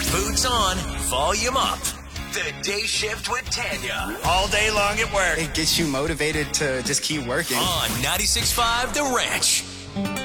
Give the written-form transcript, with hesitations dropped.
Boots on, volume up. The Day Shift with Tanya. All day long at work. It gets you motivated to just keep working. On 96.5 The Ranch.